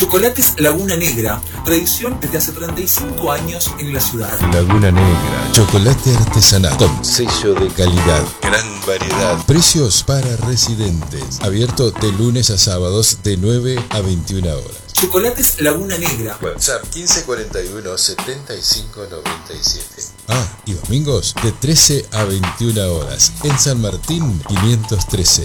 Chocolates Laguna Negra, tradición desde hace 35 años en la ciudad. Laguna Negra, chocolate artesanal con sello de calidad, gran variedad, precios para residentes, abierto de lunes a sábados de 9 a 21 horas. Chocolates Laguna Negra. WhatsApp 1541 75 97. Y domingos de 13 a 21 horas en San Martín 513.